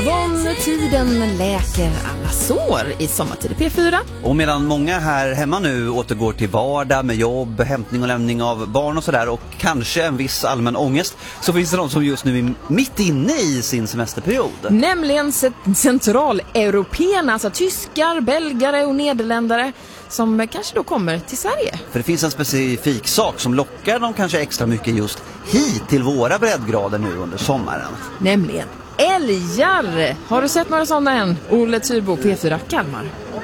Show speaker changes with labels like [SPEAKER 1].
[SPEAKER 1] Avon-tiden läker alla sår i Sommartid P4.
[SPEAKER 2] Och medan många här hemma nu återgår till vardag med jobb, hämtning och lämning av barn och sådär, och kanske en viss allmän ångest, så finns det de som just nu är mitt inne i sin semesterperiod.
[SPEAKER 1] Nämligen centraleuropeerna, alltså tyskar, belgare och nederländare, som kanske då kommer till Sverige.
[SPEAKER 2] För det finns en specifik sak som lockar dem kanske extra mycket just hit till våra breddgrader nu under sommaren.
[SPEAKER 1] Nämligen älgar. Har du sett några sådana än? Olle Tyrbo, P4 Kalmar.